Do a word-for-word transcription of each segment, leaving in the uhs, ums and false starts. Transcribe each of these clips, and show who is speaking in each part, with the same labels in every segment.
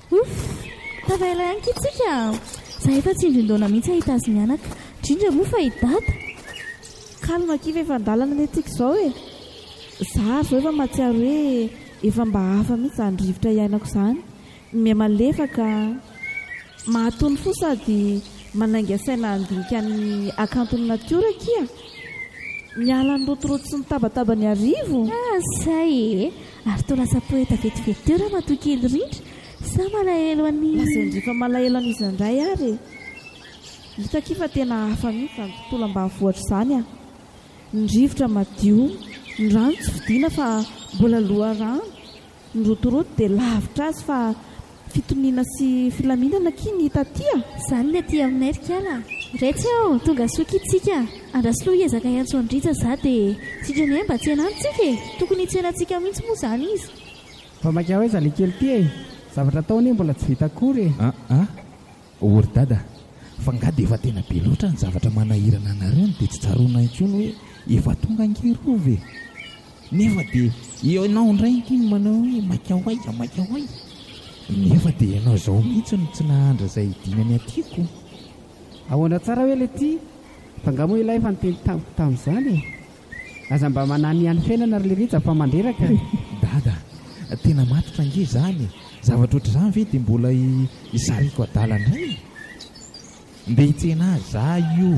Speaker 1: Uff, tavaela ihany kitsika. Zaho efa tsy indrindona mihitsy ahita azy mianaka. Indrindra moa fa hidata.
Speaker 2: Kalma kiva efa andalana netika izao e. Zaho zao efa mahatsiaro hoe efa mba hafa mihitsy izany rivotra iainako izany. Miha malefaka, mahatony fo sady manainga saina andinika ny akantony natiora kia. Miala ny rotoroto sy ny tabataba ny arivo.
Speaker 1: Ah, zay e. Ary toa lasa poeta vetivety teo raha matoa kely rindra. Sa malahelo any.
Speaker 2: Lasa indrifa malahelo an'izy indray ary. Hitakifa tena hafa mihitsy izany tontolo ambanivohitra izany a. Ny rivotra madio, ny rano tsy vidiana fa mbola loha rano. Ny rotoroto dia lavitra azy fa fitoniana sy filaminana kia ny hita aty a.
Speaker 1: Izany ny aty aminay Rikala. Retsy aho, tonga soky itsika. Andrasilo hiezaka iantso andritra za dia sitrany mba tsy enantsika e. Tokony hitsenantsika mihitsy moa izany izy.
Speaker 3: Fa maka hoe zaly kely ty e. Zavatra ataony mbola tsy vita akory e.
Speaker 4: Ah, ah. Ory dada. Fa nga dia efa tena be loatra ny zavatra manahirana anareo dia tsy tsaroana intsony hoe efa tonga angerova e. Nefa dia ianao indray ity manao hoe makahoay, makahoay. Nefa dia ianao izao mihitsy no tsy nahandra izay dinany atyko.
Speaker 3: Ahoana tsara hoe le ty. Fa nga moa ilay efa niteny tamiko tamin'izany e. Aza mba manany ihany fiainana ary le rija fa mandreraka.
Speaker 4: Dada, tena matotra ange izany. Zavatra ohatr'izany ve dia mbola hisariko adala indray. Nde hitsena za io.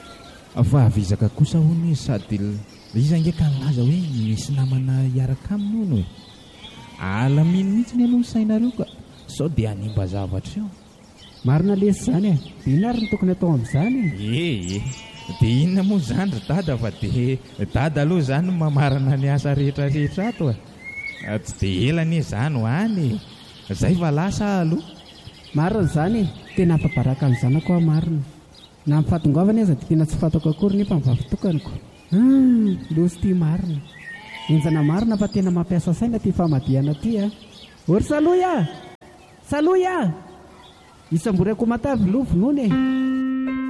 Speaker 4: Fa avizaka kosa hono izy sady izy ange ka nilaza hoe misy namana hiaraka aminy hono e. Alaminy mihitsy ny aloha sainareo ka sao dia hanimba zavatra io.
Speaker 3: Marina lesy izany e. Dia inona ary ny tokony atao amin'izany e.
Speaker 4: Ee, dia inona moa izany ry dada fa dia dada aloha izany mamarana ny asa rehetra rehetra ato e. Tsy dia elany izany ho any. Zay fa lasa aloha.
Speaker 3: Marina izany e. Tena ampabaraka ny zanako aho marina. Na mifatongavana aza dia tena tsy fatako akory nefa mivavitokaniko. Hmm, losy ty marina. Enjana marina fa tena mampiasa saina ty famadihana ty a. Ory saloya! Saloya! Isam-boreko matavy lovonony e.